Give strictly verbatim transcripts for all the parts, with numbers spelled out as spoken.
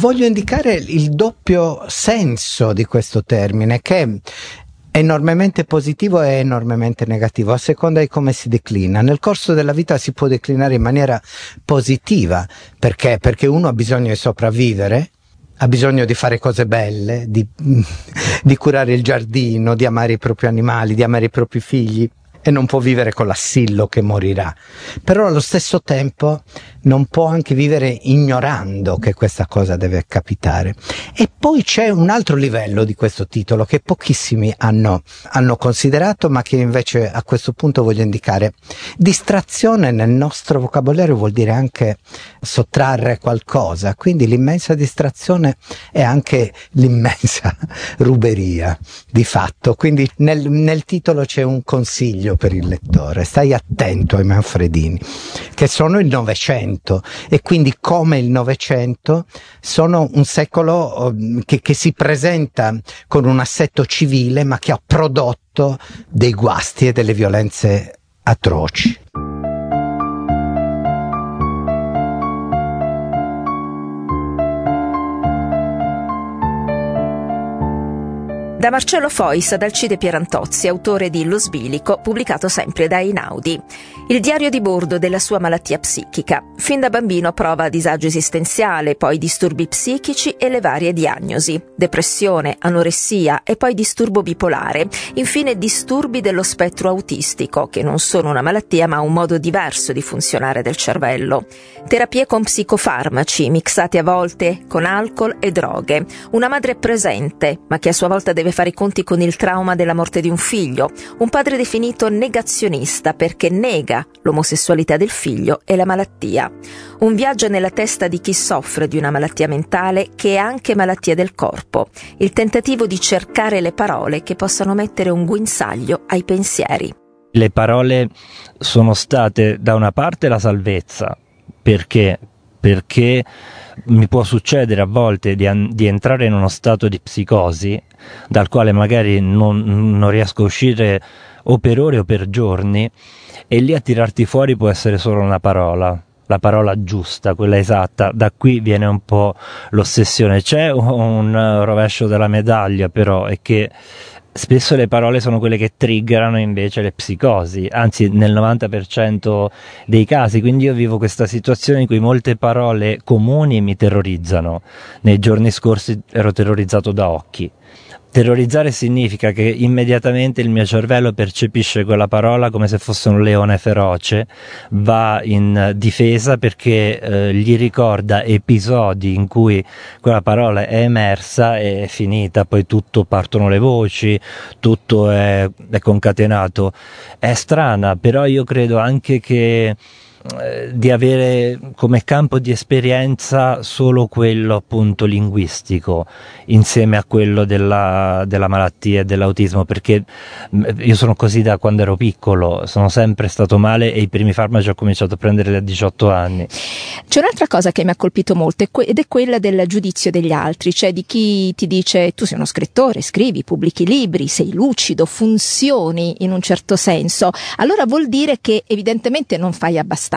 voglio indicare il doppio senso di questo termine, che è enormemente positivo e enormemente negativo, a seconda di come si declina. Nel corso della vita si può declinare in maniera positiva, perché? Perché uno ha bisogno di sopravvivere, ha bisogno di fare cose belle, di, di curare il giardino, di amare i propri animali, di amare i propri figli, e non può vivere con l'assillo che morirà. Però allo stesso tempo non può anche vivere ignorando che questa cosa deve capitare. E poi c'è un altro livello di questo titolo che pochissimi hanno, hanno considerato, ma che invece a questo punto voglio indicare. Distrazione nel nostro vocabolario vuol dire anche sottrarre qualcosa, quindi l'immensa distrazione è anche l'immensa ruberia di fatto. Quindi nel, nel titolo c'è un consiglio per il lettore: stai attento ai manfredini, che sono il Novecento, e quindi come il Novecento sono un secolo che, che si presenta con un assetto civile, ma che ha prodotto dei guasti e delle violenze atroci. Da Marcello Fois ad Alcide Pierantozzi, autore di Lo Sbilico, pubblicato sempre da Einaudi. Il diario di bordo della sua malattia psichica. Fin da bambino prova disagio esistenziale, poi disturbi psichici e le varie diagnosi. Depressione, anoressia e poi disturbo bipolare. Infine disturbi dello spettro autistico, che non sono una malattia ma un modo diverso di funzionare del cervello. Terapie con psicofarmaci, mixati a volte con alcol e droghe. Una madre presente, ma che a sua volta deve fare i conti con il trauma della morte di un figlio, un padre definito negazionista perché nega l'omosessualità del figlio e la malattia. Un viaggio nella testa di chi soffre di una malattia mentale che è anche malattia del corpo, il tentativo di cercare le parole che possano mettere un guinzaglio ai pensieri. Le parole sono state da una parte la salvezza, perché perché mi può succedere a volte di, an- di entrare in uno stato di psicosi dal quale magari non, non riesco a uscire o per ore o per giorni, e lì a tirarti fuori può essere solo una parola, la parola giusta, quella esatta. Da qui viene un po' l'ossessione. C'è un rovescio della medaglia però, è che spesso le parole sono quelle che triggerano invece le psicosi, anzi nel novanta per cento dei casi. Quindi io vivo questa situazione in cui molte parole comuni mi terrorizzano. Nei giorni scorsi ero terrorizzato da occhi. Terrorizzare significa che immediatamente il mio cervello percepisce quella parola come se fosse un leone feroce, va in difesa perché eh, gli ricorda episodi in cui quella parola è emersa e è finita, poi tutto partono le voci, tutto è, è concatenato. È strana, però io credo anche che di avere come campo di esperienza solo quello appunto linguistico insieme a quello della, della malattia e dell'autismo, perché io sono così da quando ero piccolo, sono sempre stato male e i primi farmaci ho cominciato a prenderli a diciotto anni. C'è un'altra cosa che mi ha colpito molto ed è quella del giudizio degli altri, cioè di chi ti dice: tu sei uno scrittore, scrivi, pubblichi libri, sei lucido, funzioni in un certo senso, allora vuol dire che evidentemente non fai abbastanza.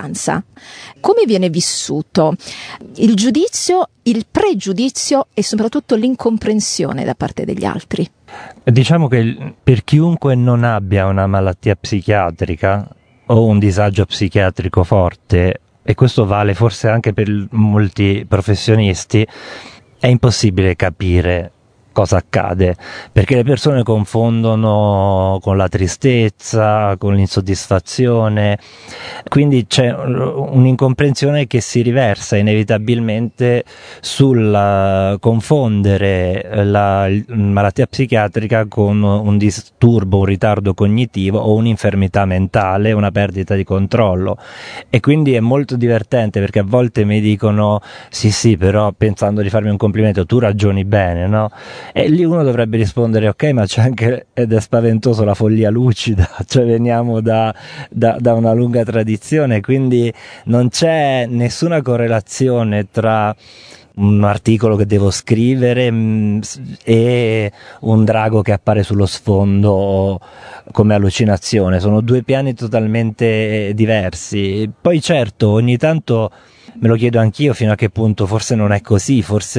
Come viene vissuto il giudizio, il pregiudizio e soprattutto l'incomprensione da parte degli altri? Diciamo che per chiunque non abbia una malattia psichiatrica o un disagio psichiatrico forte, e questo vale forse anche per molti professionisti, è impossibile capire cosa accade, perché le persone confondono con la tristezza, con l'insoddisfazione, quindi c'è un'incomprensione che si riversa inevitabilmente sul confondere la malattia psichiatrica con un disturbo, un ritardo cognitivo o un'infermità mentale, una perdita di controllo. E quindi è molto divertente, perché a volte mi dicono: sì sì, però pensando di farmi un complimento, tu ragioni bene, no? E lì uno dovrebbe rispondere: ok, ma c'è anche, ed è spaventoso, la follia lucida, cioè veniamo da, da, da una lunga tradizione, quindi non c'è nessuna correlazione tra un articolo che devo scrivere mh, e un drago che appare sullo sfondo come allucinazione. Sono due piani totalmente diversi. Poi certo, ogni tanto me lo chiedo anch'io fino a che punto forse non è così, forse